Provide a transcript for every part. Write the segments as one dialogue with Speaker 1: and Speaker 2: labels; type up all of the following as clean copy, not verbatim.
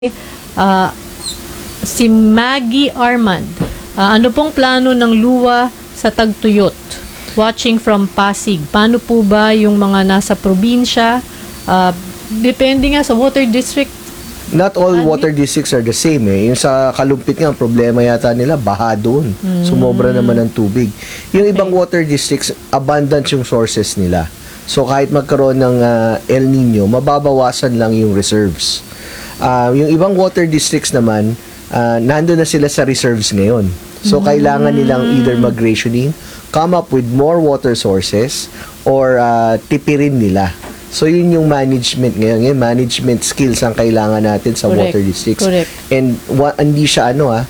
Speaker 1: Ah, si Maggie Armand. Ano pong plano ng luwa sa Tagtuyot? Watching from Pasig. Paano po ba yung mga nasa probinsya? Depende nga sa water district.
Speaker 2: Not all water districts are the same eh. Yung sa Kalumpit nga, ang problema yata nila, baha doon. Sumobra naman ng tubig. Yung ibang water districts, abundant yung sources nila. So kahit magkaroon ng El Nino, mababawasan lang yung reserves. Yung ibang water districts naman, nandun na sila sa reserves ngayon. So kailangan nilang either mag-rationing, come up with more water sources, or tipirin nila. So yun yung management ngayon. Yung management skills ang kailangan natin sa water districts.
Speaker 1: Correct.
Speaker 2: And hindi siya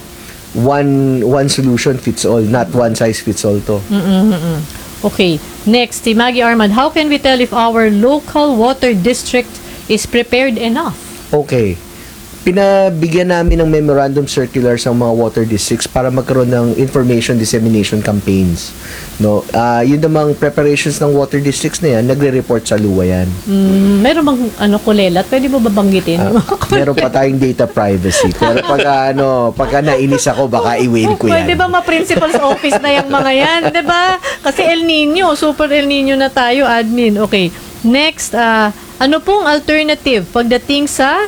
Speaker 2: one solution fits all, not one size fits all to.
Speaker 1: Okay. Next, si Maggie Armand. How can we tell if our local water district is prepared enough?
Speaker 2: Okay. Pinabigyan namin ng memorandum circular sa mga water districts para magkaroon ng information dissemination campaigns. No, yun namang preparations ng water districts na yan, nagre-report sa luwa yan.
Speaker 1: Meron bang kulelat? Pwede mo ba banggitin?
Speaker 2: Meron pa tayong data privacy. Pero pagka nainis ako, baka i-win ko yan.
Speaker 1: Pwede ba ma-principal's office na yung mga yan? Diba? Kasi El Nino, super El Nino na tayo, admin. Okay. Next, ano pong alternative pagdating sa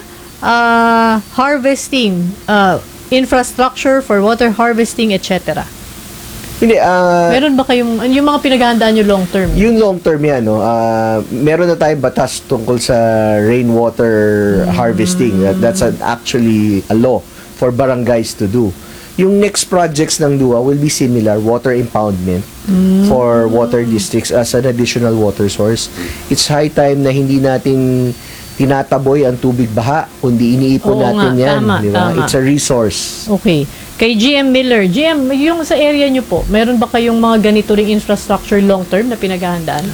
Speaker 1: harvesting, infrastructure for water harvesting, etc.?
Speaker 2: Hindi,
Speaker 1: Meron ba kayong, yung mga pinaghahandaan nyo long term?
Speaker 2: yung long term yan, no, meron na tayong batas tungkol sa rainwater harvesting. That's actually a law for barangays to do. Yung next projects ng DUA will be similar, water impoundment for water districts as an additional water source. It's high time na hindi natin tinataboy ang tubig baha, kundi iniipon natin yan.
Speaker 1: Tama,
Speaker 2: Di ba?
Speaker 1: tama.
Speaker 2: It's a resource.
Speaker 1: Okay. Kay GM Miller, GM, yung sa area nyo po, meron ba kayong mga ganito ring infrastructure long term na pinaghahandaan?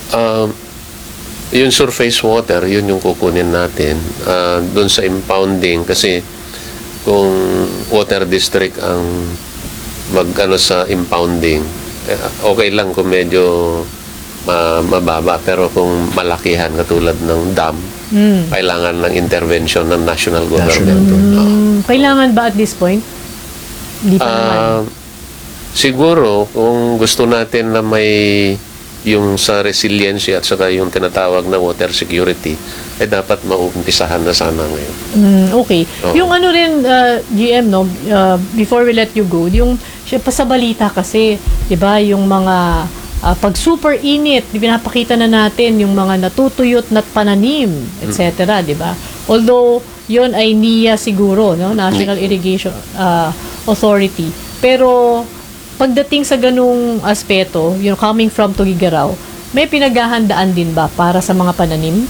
Speaker 3: Yung surface water, yun yung kukunin natin. Doon sa impounding, kasi kung water district ang mag-ano sa impounding, okay lang kung medyo mababa, pero kung malakihan katulad ng dam, kailangan ng intervention ng national government.
Speaker 1: Kailangan ba at this point? Hindi pa naman.
Speaker 3: Siguro, kung gusto natin na may yung sa resiliency at saka yung tinatawag na water security, ay dapat maumpisahan na sana ngayon.
Speaker 1: Okay. Yung ano rin, GM, no, before we let you go, yung pa sa balita kasi, di ba, yung mga pag super init, pinapakita na natin yung mga natutuyot na pananim, etc., di ba? Although, yun ay NIA siguro, no? National Irrigation Authority. Pero, pagdating sa ganung aspeto, yung coming from Tugigaraw, may pinaghahandaan din ba para sa mga pananim?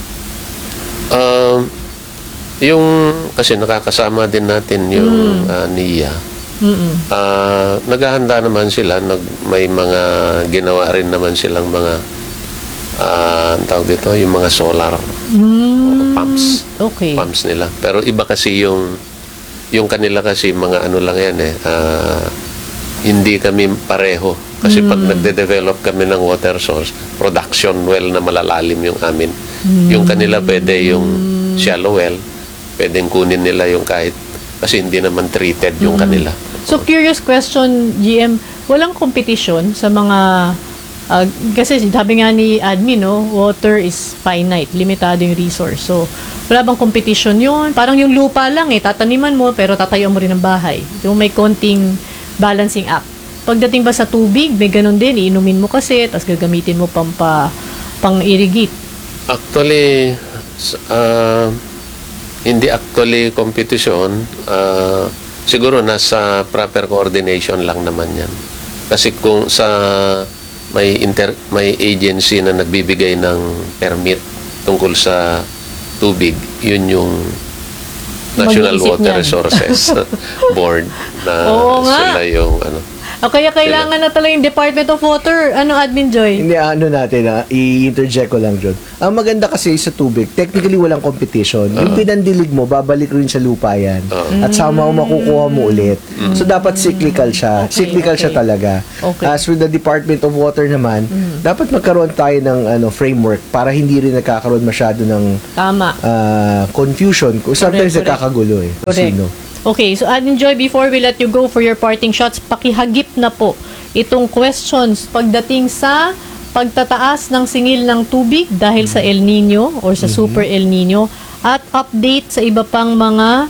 Speaker 3: Yung, kasi nakakasama din natin yung NIA. Naghahanda naman sila, may mga ginawa rin naman silang mga tawag dito, yung mga solar pumps.
Speaker 1: Okay.
Speaker 3: Pumps nila. Pero iba kasi yung kanila kasi mga ano lang yan hindi kami pareho. Kasi pag nagde-develop kami ng water source, production well na malalalim yung amin. Yung kanila pwede yung shallow well, pwedeng kunin nila yung kahit kasi hindi naman treated yung kanila.
Speaker 1: So, curious question, GM, walang competition sa mga, kasi sabi nga ni admin, no, water is finite, limitado yung resource. So, wala bang competition yun? Parang yung lupa lang tataniman mo, pero tatayo mo rin ng bahay. Yung may konting balancing act. Pagdating ba sa tubig, may ganun din, iinumin mo kasi, tapos gagamitin mo pang-irrigate.
Speaker 3: Actually, hindi actually competition, siguro nasa proper coordination lang naman yan. Kasi kung sa may agency na nagbibigay ng permit tungkol sa tubig, yun yung National
Speaker 1: Mag-iisip
Speaker 3: Water
Speaker 1: niyan.
Speaker 3: Resources Board na
Speaker 1: Oo nga.
Speaker 3: sila yung ano.
Speaker 1: Kaya kailangan na talaga yung Department of Water. Ano, Admin Joy?
Speaker 2: Hindi, ano natin, i-interject ko lang, John. Ang maganda kasi sa tubig, technically walang competition. Yung pinandilig mo, babalik rin sa lupa yan. At sama mo makukuha mo ulit. So, dapat cyclical siya.
Speaker 1: Okay,
Speaker 2: Cyclical siya
Speaker 1: okay.
Speaker 2: talaga.
Speaker 1: Okay.
Speaker 2: As with the Department of Water naman, dapat magkaroon tayo ng framework para hindi rin nagkakaroon masyado ng
Speaker 1: Tama.
Speaker 2: confusion. Sometimes
Speaker 1: Correct.
Speaker 2: nagkakagulo kung
Speaker 1: Correct.
Speaker 2: sino.
Speaker 1: Okay, so Admin Joy, before we let you go for your parting shots, pakihagip na po itong questions pagdating sa pagtataas ng singil ng tubig dahil sa El Nino or sa Super El Nino at update sa iba pang mga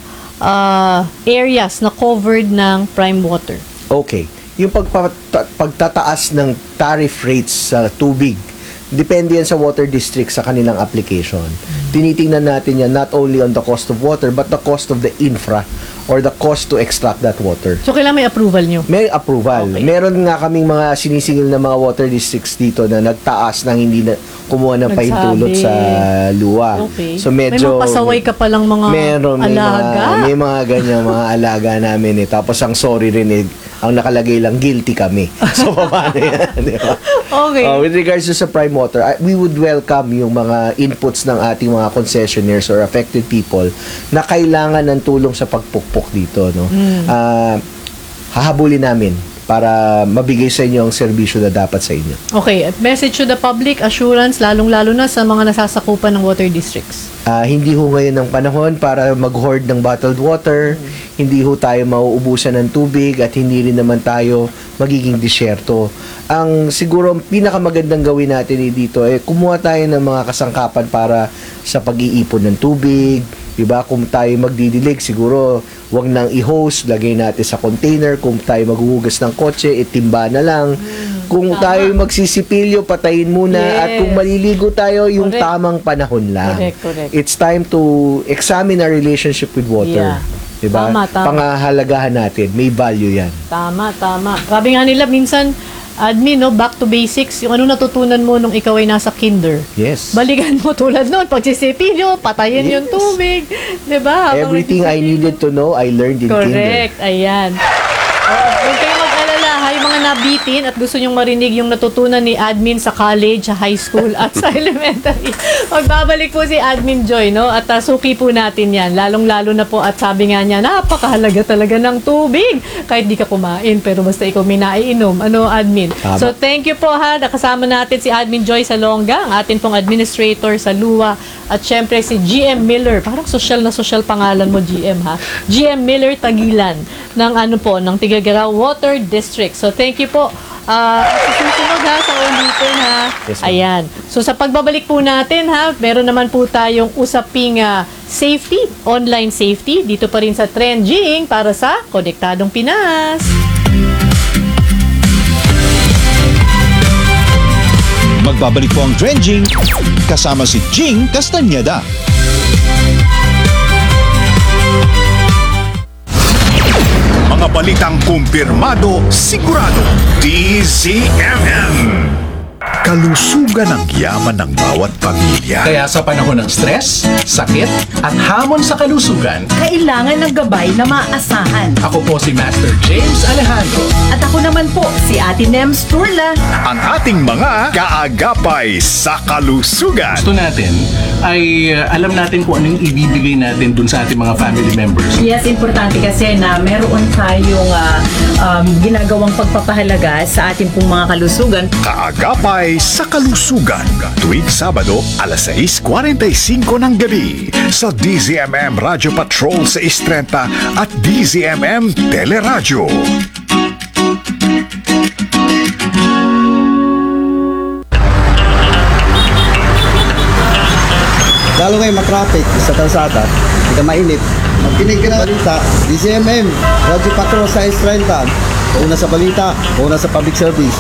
Speaker 1: areas na covered ng prime water.
Speaker 2: Okay. Yung pagtataas ng tariff rates sa tubig, depende yan sa water district sa kanilang application. Tinitingnan natin yan not only on the cost of water but the cost of the infra or the cost to extract that water.
Speaker 1: So, kailangan may approval nyo.
Speaker 2: May approval.
Speaker 1: Okay.
Speaker 2: Meron nga kaming mga sinisingil na mga water districts dito na nagtaas nang hindi na kumuha ng
Speaker 1: Nagsabi.
Speaker 2: pahintulot sa luwa.
Speaker 1: Okay.
Speaker 2: So
Speaker 1: May
Speaker 2: medyo
Speaker 1: mga pasaway ka palang mga alaga.
Speaker 2: May mga ganyan mga alaga namin Tapos ang sorry rin ang nakalagay lang guilty kami. So paano yan, di ba?
Speaker 1: Okay.
Speaker 2: With regards to sa prime water, we would welcome yung mga inputs ng ating mga concessionaires or affected people na kailangan ng tulong sa pagpukpok dito, no. Hahabulin namin para mabigay sa inyo ang serbisyo na dapat sa inyo.
Speaker 1: Okay, at message to the public, assurance, lalong-lalo na sa mga nasasakupan ng water districts.
Speaker 2: Hindi ho ngayon ang panahon para mag-hoard ng bottled water, hindi ho tayo mauubusan ng tubig at hindi rin naman tayo magiging disyerto. Ang siguro ang pinakamagandang gawin natin dito ay kumuha tayo ng mga kasangkapan para sa pag-iipon ng tubig. Diba? Kung tayo magdidilig, siguro wag nang i-hose, lagay natin sa container. Kung tayo maghuhugas ng kotse, itimba na lang. Kung tayo magsisipilyo, patayin muna.
Speaker 1: Yes.
Speaker 2: At kung maliligo tayo, yung
Speaker 1: Correct.
Speaker 2: tamang panahon lang.
Speaker 1: Correct.
Speaker 2: It's time to examine our relationship with water.
Speaker 1: Yeah.
Speaker 2: Diba?
Speaker 1: Tama.
Speaker 2: Pangahalagahan natin. May value yan.
Speaker 1: Tama. Sabi nga nila, minsan, Admin, no, back to basics, yung ano natutunan mo nung ikaw ay nasa kinder.
Speaker 2: Yes.
Speaker 1: Balikan mo tulad nun, pagsisipilyo, patayin yung tubig. Diba? Habang
Speaker 2: Everything I
Speaker 1: nagsisipilyo.
Speaker 2: needed to know, I learned in kinder.
Speaker 1: Correct. Ayan. Huwag kayong mag-alala, ha, yung mga nabitin at gusto nyong marinig yung natutunan ni Admin sa college, sa high school, at sa elementary. Magbabalik po si Admin Joy, no? At suki po natin yan. Lalong-lalo na po, at sabi nga niya, napakahalaga talaga ng tubig. Kahit di ka kumain, pero basta ikaw may naiinom. Ano, Admin?
Speaker 2: Tama.
Speaker 1: So, thank you po, ha. Nakasama natin si Admin Joy Salonga, ang atin pong administrator sa LUWA. At syempre, si GM Miller. Parang social na social pangalan mo, GM, ha? GM Miller Tagilan ng ng Tigagaraw Water District. So, thank you po. Susunod, ha, sa ulitin, ha.
Speaker 2: Yes, ma'am.
Speaker 1: Ayan. So, sa pagbabalik po natin, ha, meron naman po tayong usaping safety, online safety, dito pa rin sa Trending para sa Konektadong Pinas.
Speaker 4: Magbabalik po ang Trending kasama si Jing Castañeda.
Speaker 5: Mga balitang kumpirmado, sigurado. DZMM. Kalusugan ang yaman ng bawat pamilya.
Speaker 6: Kaya sa panahon ng stress, sakit, at hamon sa kalusugan,
Speaker 7: Kailangan ng gabay na maasahan.
Speaker 6: ako po si Master James Alejandro.
Speaker 7: At ako naman po, si Ate Nems Turla.
Speaker 5: Ang ating mga kaagapay sa kalusugan.
Speaker 6: Gusto natin ay alam natin kung anong ibibigay natin dun sa ating mga family members.
Speaker 7: Yes, importante kasi na meron tayong ginagawang pagpapahalaga sa ating pong mga kalusugan.
Speaker 5: Kaagapay sa kalusugan. Tuwing Sabado, alas 6:45 ng gabi sa DZMM Radio Patrol sa Istrenta at DZMM Teleradyo.
Speaker 8: Lalo ngayon matraffic sa kalsada, hindi ka mainit. Magkinig ka ng balita, DZMM, Radyo Patrol sa Estrenta. Una sa balita, una sa public service.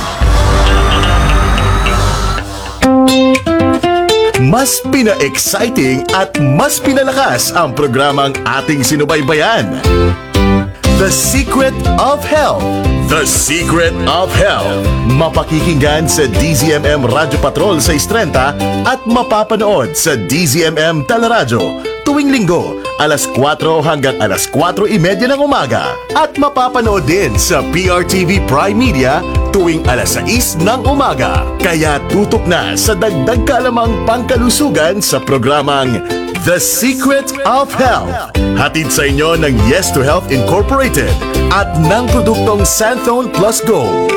Speaker 5: Mas pina-exciting at mas pinalakas ang programang ating sinubaybayan. The Secret of Health. The Secret of Health. Mapakikinggan sa DZMM Radio Patrol sa Istrenta at mapapanood sa DZMM Teleradyo tuwing linggo, alas 4 hanggang alas 4:30 ng umaga. At mapapanood din sa PRTV Prime Media tuwing alas 6 ng umaga. Kaya tutok na sa dagdag kalamang pangkalusugan sa programang The Secret of Health. Hatid sa inyo ng Yes to Health Incorporated at ng produktong Santhone Plus Gold.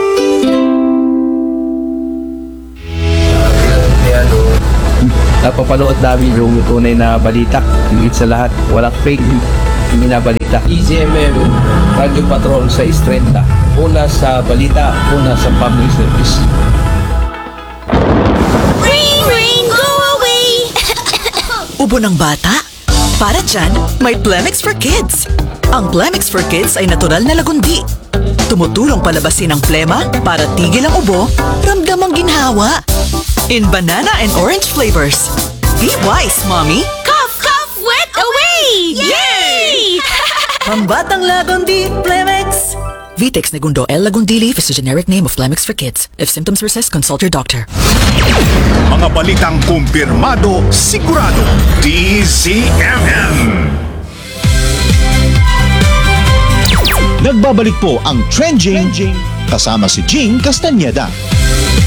Speaker 9: Napapanood namin yung tunay na balita. Higit sa lahat, walang fake binabalita. EZMM, Radio Patrol sa 6:30. Una sa balita, una sa public service.
Speaker 10: Ring, ring, go away!
Speaker 11: Ubo ng bata? Para dyan, may Plemix for Kids. Ang Plemix for Kids ay natural na lagundi. Tumutulong palabasin ang plema para tigil ang ubo, ramdam ang ginhawa. In banana and orange flavors. Be wise, Mommy!
Speaker 10: Cough, cough, wet away! Yay!
Speaker 11: Pambatang lagundi, Plemix! Vitex Negundo L. Lagundili is the generic name of Plemix for Kids. If symptoms persist, consult your doctor.
Speaker 4: Mga balitang kumpirmado, sigurado. DZMM. Nagbabalik po ang Trending kasama si Jing Castañeda.